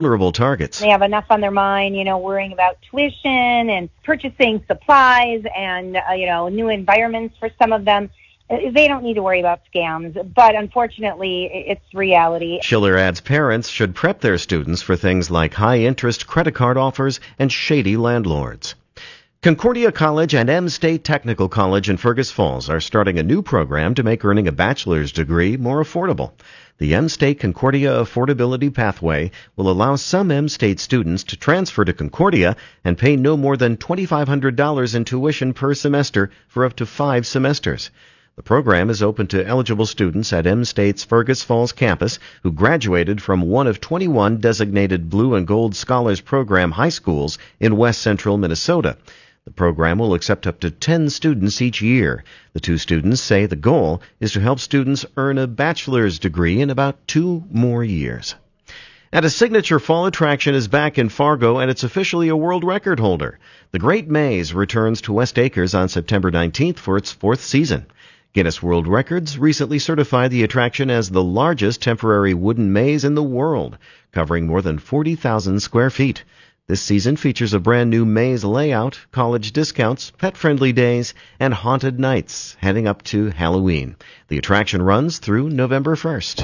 vulnerable targets. They have enough on their mind, worrying about tuition and purchasing supplies and, new environments for some of them. They don't need to worry about scams, but unfortunately, it's reality. Schiller adds parents should prep their students for things like high-interest credit card offers and shady landlords. Concordia College and M-State Technical College in Fergus Falls are starting a new program to make earning a bachelor's degree more affordable. The M-State Concordia Affordability Pathway will allow some M-State students to transfer to Concordia and pay no more than $2,500 in tuition per semester for up to 5 semesters. The program is open to eligible students at M-State's Fergus Falls campus who graduated from one of 21 designated Blue and Gold Scholars Program high schools in west central Minnesota. The program will accept up to 10 students each year. The 2 students say the goal is to help students earn a bachelor's degree in about 2 more years. And a signature fall attraction is back in Fargo, and it's officially a world record holder. The Great Maze returns to West Acres on September 19th for its 4th season. Guinness World Records recently certified the attraction as the largest temporary wooden maze in the world, covering more than 40,000 square feet. This season features a brand new maze layout, college discounts, pet-friendly days, and haunted nights heading up to Halloween. The attraction runs through November 1st.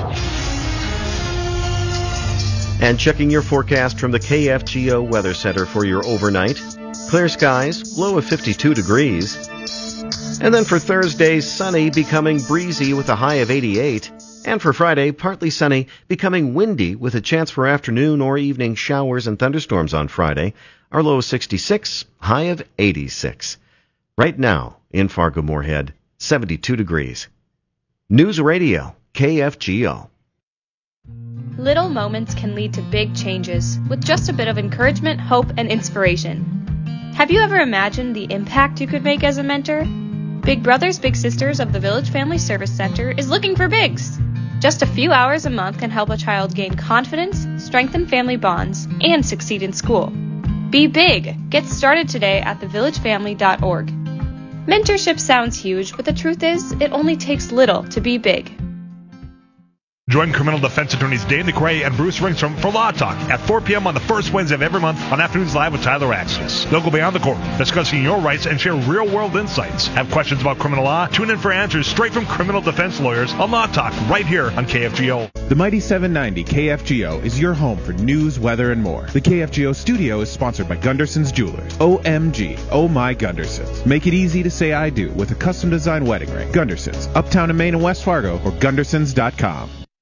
And checking your forecast from the KFGO Weather Center for your overnight. Clear skies, low of 52 degrees. And then for Thursday, sunny, becoming breezy with a high of 88. And for Friday, partly sunny, becoming windy with a chance for afternoon or evening showers and thunderstorms on Friday. Our low 66, high of 86. Right now, in Fargo-Moorhead, 72 degrees. News Radio, KFGO. Little moments can lead to big changes with just a bit of encouragement, hope, and inspiration. Have you ever imagined the impact you could make as a mentor? Big Brothers Big Sisters of the Village Family Service Center is looking for bigs. Just a few hours a month can help a child gain confidence, strengthen family bonds, and succeed in school. Be big! Get started today at thevillagefamily.org. Mentorship sounds huge, but the truth is, it only takes little to be big. Join criminal defense attorneys Dave McRae and Bruce Ringstrom for Law Talk at 4 p.m. on the first Wednesday of every month on Afternoons Live with Tyler Axis. They'll go beyond the court, discussing your rights and share real-world insights. Have questions about criminal law? Tune in for answers straight from criminal defense lawyers on Law Talk right here on KFGO. The Mighty 790 KFGO is your home for news, weather, and more. The KFGO studio is sponsored by Gunderson's Jewelers. OMG, oh my Gundersons. Make it easy to say I do with a custom-designed wedding ring. Gundersons, uptown in Maine and West Fargo, or Gundersons.com.